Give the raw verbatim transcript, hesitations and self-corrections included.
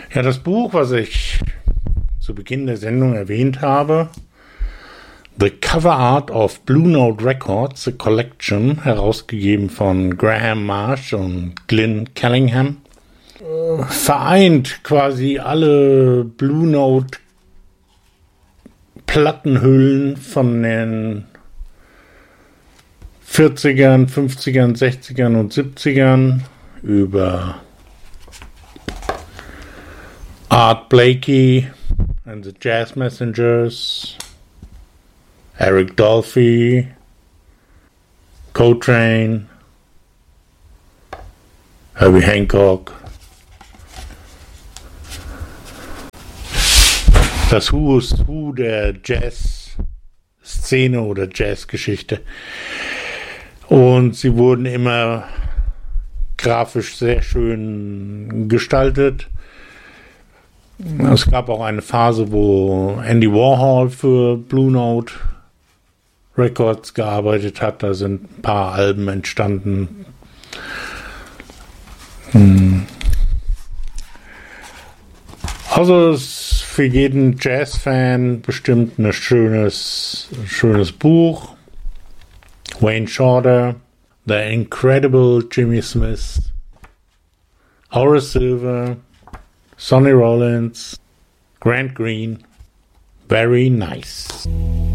Ja, das Buch, was ich zu Beginn der Sendung erwähnt habe, The Cover Art of Blue Note Records, a Collection, herausgegeben von Graham Marsh und Glyn Callingham, vereint quasi alle Blue Note Plattenhüllen von den vierzigern, fünfzigern, sechzigern und siebzigern über Art Blakey and the Jazz Messengers, Eric Dolphy, Coltrane, Herbie Hancock, das Who is Who der Jazz-Szene oder Jazzgeschichte. Und sie wurden immer grafisch sehr schön gestaltet. Es gab auch eine Phase, wo Andy Warhol für Blue Note Records gearbeitet hat. Da sind ein paar Alben entstanden. Hm. Also es ist für jeden Jazz-Fan bestimmt ein schönes, schönes Buch. Wayne Shorter, The Incredible Jimmy Smith, Horace Silver, Sonny Rollins, Grant Green. Very nice.